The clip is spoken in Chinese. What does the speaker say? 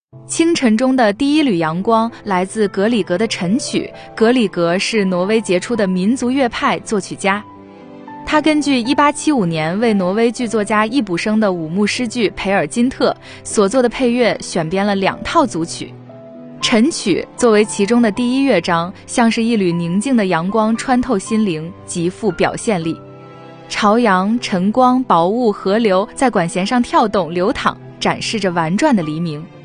清晨中的第一缕阳光来自格里格的晨曲。格里格是挪威杰出的民族乐派作曲家，他根据1875年为挪威剧作家易卜生的5幕诗剧《培尔金特》所做的配乐，选编了2套组曲。晨曲作为其中的第1乐章，像是一缕宁静的阳光穿透心灵，极富表现力。朝阳、晨光、薄雾、河流在管弦上跳动流淌，展示着婉转的黎明。